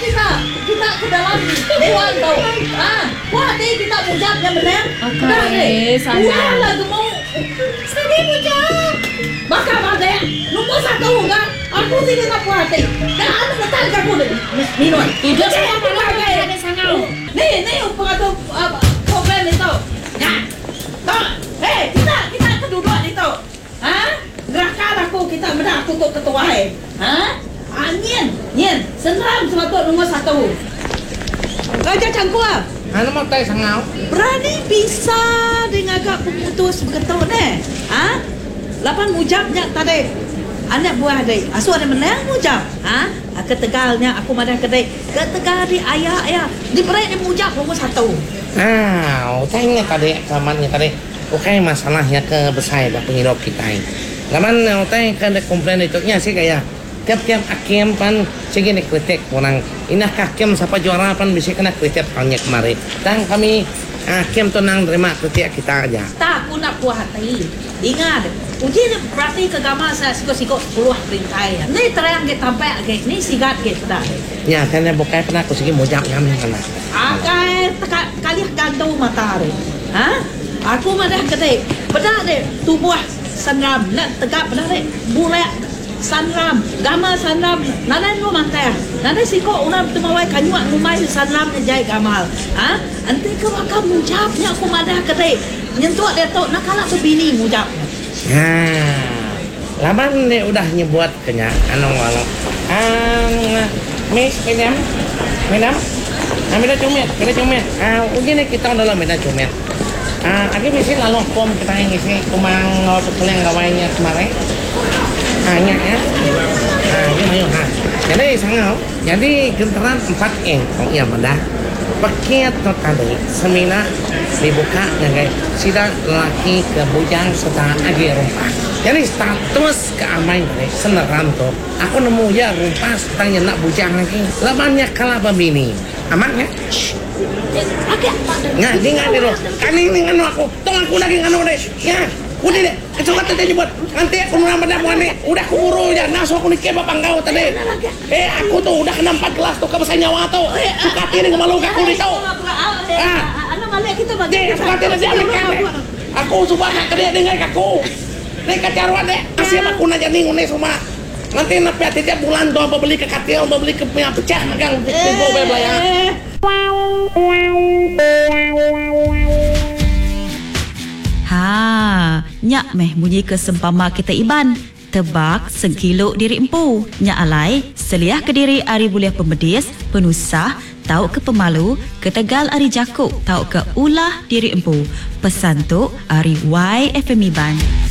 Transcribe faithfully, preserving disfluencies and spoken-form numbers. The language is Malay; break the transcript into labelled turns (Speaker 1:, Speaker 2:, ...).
Speaker 1: kita kita ke dalam dewan tau. Ah, wah deh kita mujab yang benar. Dah deh. Wah lah gemuk. Sedih mujab. Maka mana? Nombor satu kan? Aku tidak nak puas deh. Dah anu betul aku deh. Minum. Itu saya pakai ada sangau. Nih nih pengatur program itu. Ya. Tahu? Hei kita kita kedua itu. Ah, gerakan aku kita benar tutup ketua eh. Ah. Ah, Nien, Nien, senram sepatut nombor satu. Raja Cangkua.
Speaker 2: Ano mo tayo sangau?
Speaker 1: Berani bisa dengan agak pemutus begitu ne? Ah, lapan mujabnya tadi. Anak buah dek, asu ada menang mujab. Ah, ketegalnya aku madah kedai. Ketegal di ayah ayah. Di berai di mujab nombor satu.
Speaker 2: Ah, tanya tadi kamarnya tadi. Oke masalahnya ke besar dah penghidup kita ini. Laman tanya ke komplain itu nya sih kayak tiap-tiap hakim pan sige ni kritik orang inah hakim siapa juara pan bisa kena kritik pannya kemarin dan kami hakim tu nang terima kritik kita aja
Speaker 1: tak aku nak puas hati ingat uji ni berarti kegama saya siko-siko puluh perintah ya ni terang ke tampak ke ni sigat ke dah
Speaker 2: ya karena bukan pernah aku sige mujab kami kana
Speaker 1: akai kali gantung mata re ha aku madah kedai benar deh tubuh sanram nak tegap benar deh bulak sanram, gamal sanram, nanai no mantai, nanai siko una tumawai kanyuak rumai sanram jai gamal, ah, ante ke wakam mujabnya aku madah kedai, nyentuh dia tu nak kalah sebini mujab.
Speaker 2: Nah, laman ni udah nyebut kenya, anu walau, ah, mis kenam, kenam, ah, meda cumet, meda cumet, ah, uji ni kita dalam meda cumet. Ah, lagi mesti lalu pom kita yang isi kumang ngau tukeleng gawainya kemarin. Hanya ya, nah ini mayu ha. Jadi sangau, jadi gentaran empat eng, kong iya mendah. Paket not tadi semina dibuka dengan sida laki ke bujang serta agi rumpah. Jadi status keamanan dari seneram tu, aku nemu ya rumpah tanya nak bujang lagi. Labannya kalah bini, aman ya?
Speaker 1: Agak.
Speaker 2: Nggak, dia nggak dulu. Kali ini nganu aku, tong aku lagi nganu deh. Ya. Udah deh, kecoklatan tadi buat nanti aku nambah damuan nih. Udah kuburu ya, naso aku nikah bapak kau tadi. Eh aku tuh udah kena empat gelas tuh kebesaran nyawa tuh. Suka tiri ngemalu aku nih tau. Ah,
Speaker 1: anak mana kita bagi.
Speaker 2: Deh, suka tiri sih ambil. Aku suka nak kerja dengan aku. Nih kacarwan deh, kasih aku nanya nih ngune semua. Nanti napi hati tiap bulan tuh apa beli ke katil, apa beli ke punya pecah, magang tipu bebelaya.
Speaker 3: Ha, nyak meh bunyi kesempama kita iban. Tebak sekilo diri empu. Nyak alai, seliah ke diri ari buliah pemedis, penusah, tau ke pemalu, ketegal ari jakuk, tau ke ulah diri empu. Pesan tu ari Y F M Iban.